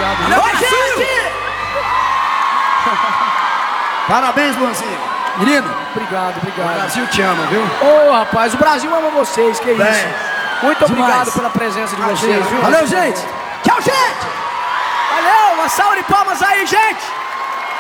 Obrigado. Valeu, gente! Parabéns, Luanzinho. Menino, Obrigado. O Brasil te ama, viu? Ô, rapaz, o Brasil ama vocês, que Bem, isso. Muito demais. obrigado pela presença de vocês, viu? Valeu, gente. Tchau, gente! Valeu, uma salva de palmas aí, gente!